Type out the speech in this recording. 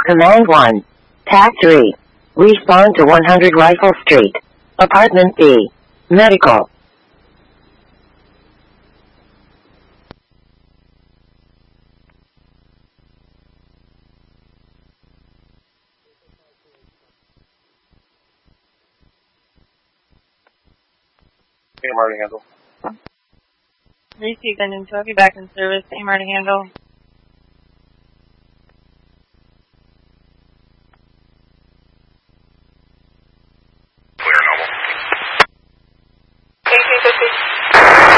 Command 1. Tac 3. Respond to 100 Rifle Street. Apartment B. Medical. Hey, Marty Handle. Receive and until I'll be back in service. Hey, Marty Handle.